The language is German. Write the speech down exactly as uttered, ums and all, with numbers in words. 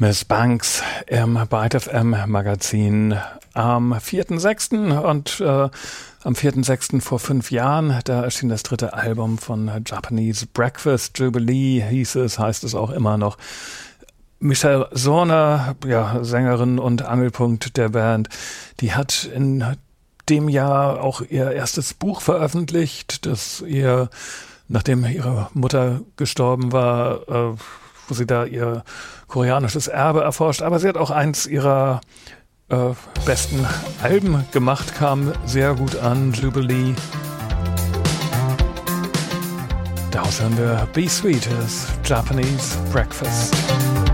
Miss Banks im Byte F M Magazin am vierten sechsten und äh, am vierten sechsten vor fünf Jahren, da erschien das dritte Album von Japanese Breakfast, Jubilee hieß es, heißt es auch immer noch. Michelle Zauner, ja, Sängerin und Angelpunkt der Band, die hat in dem Jahr auch ihr erstes Buch veröffentlicht, das ihr, nachdem ihre Mutter gestorben war, äh, wo sie da ihr koreanisches Erbe erforscht. Aber sie hat auch eins ihrer äh, besten Alben gemacht, kam sehr gut an, Jubilee. Daraus hören wir Be Sweet, das Japanese Breakfast.